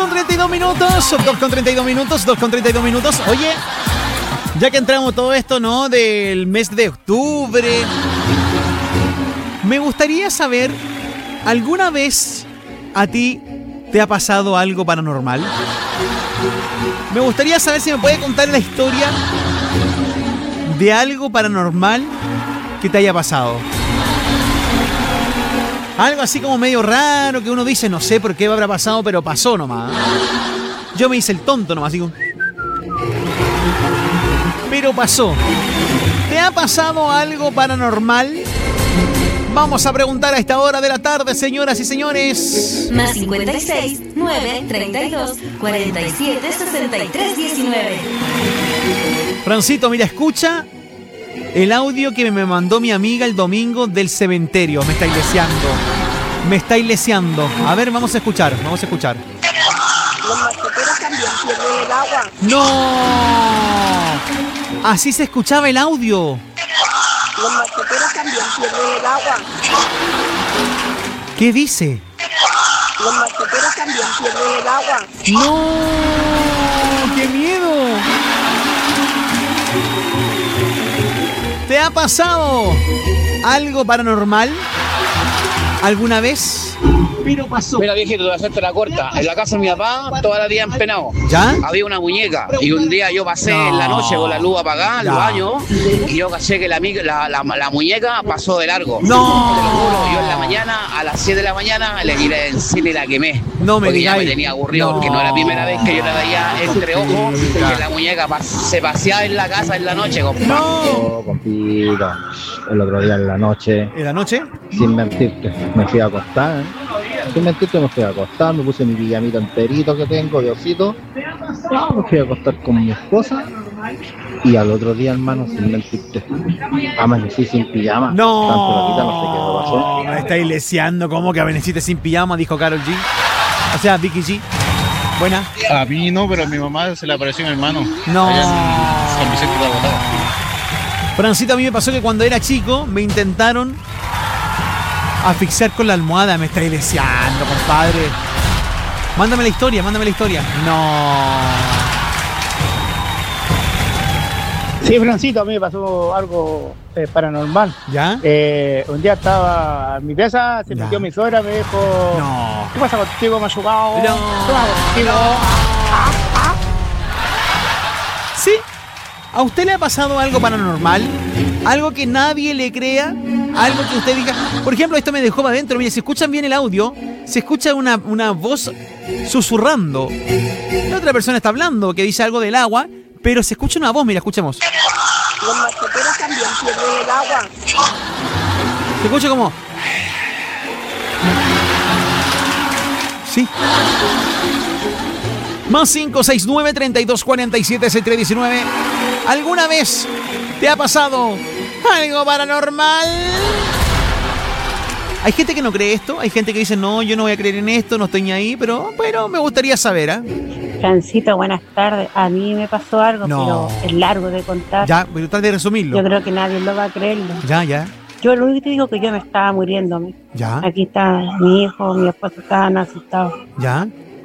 2:32 minutos. 2:32 minutos. 2:32 minutos. Oye, ya que entramos todo esto, ¿no? Del mes de octubre, me gustaría saber, ¿alguna vez a ti te ha pasado algo paranormal? Me gustaría saber si me puede contar la historia de algo paranormal que te haya pasado. Algo así como medio raro, que uno dice, no sé por qué habrá pasado, pero pasó nomás. Yo me hice el tonto nomás, digo. Pero pasó. ¿Te ha pasado algo paranormal? Vamos a preguntar a esta hora de la tarde, señoras y señores. Más 56 9 32 47 63 19. Francito, mira, escucha el audio que me mandó mi amiga el domingo del cementerio. Me está ileseando. Me está ileseando. A ver, vamos a escuchar. Vamos a escuchar. Los mascoteros también pierden el agua. ¡No! Así se escuchaba el audio. Los mascoteros también pierden el agua. ¿Qué dice? Los mascoteros también pierden el agua. ¡No! ¡Qué miedo! ¿Te ha pasado algo paranormal alguna vez? Pero pasó. Mira, viejito, te voy a hacerte la corta. En la casa de mi papá, toda la día empenado. ¿Ya? Había una muñeca. Y un día yo pasé en la noche con la luz apagada, al baño, y yo caché que la muñeca pasó de largo. ¡No! Te lo juro, yo en la mañana, a las 7 de la mañana, le tiré encima y la quemé. No me porque digáis. ya me tenía aburrido, No. porque no era la primera vez que yo la veía entre ojos, que la muñeca se paseaba en la casa en la noche, compa. ¡No! Compita, el otro día en la noche, ¿En la noche? sin mentirte, me fui a acostar. Sin mentirte, me fui a acostar, me puse mi pijamita enterito que tengo de osito. Me fui a acostar con mi esposa. Y al otro día, hermano, sin mentirte, amanecí sin pijama. ¡No! Tanto ratita, no sé qué pasó. Me está ileseando. ¿Cómo que amaneciste sin pijama? Dijo Karol G. O sea, Vicky G. Buena. A mí no, pero a mi mamá se le apareció mi hermano. No. Allá en San Vicente de la Botada. Francito, a mí me pasó que cuando era chico me intentaron asfixiar con la almohada. Me está ileseando, compadre. Mándame la historia, mándame la historia. No. Sí, Francito, a mí me pasó algo paranormal. ¿Ya? Un día estaba en mi pieza, se Ya. metió mi suegra, me dijo, No. ¿qué pasa contigo, machucado? No. ¿Qué pasa contigo? ¿Sí? ¿A usted le ha pasado algo paranormal? ¿Algo que nadie le crea? ¿Algo que usted diga? Por ejemplo, esto me dejó para adentro. Mire, si escuchan bien el audio, se escucha una voz susurrando. La otra persona está hablando, que dice algo del agua, pero se escucha una voz. Mira, escuchemos. Los mascoteros también pierden el agua. Se escucha como... Sí. Más 569 32 47 6319. ¿Alguna vez te ha pasado algo paranormal? Hay gente que no cree esto, hay gente que dice, no, yo no voy a creer en esto, no estoy ni ahí, pero me gustaría saber, ¿eh? Francito, buenas tardes. A mí me pasó algo, No. pero es largo de contar. Ya, voy a tratar de resumirlo. Yo creo que nadie lo va a creerlo. Ya. Yo lo único que te digo es que yo me estaba muriéndome. Ya. Aquí está mi hijo, mi esposo estaban asustados. ¿Ya?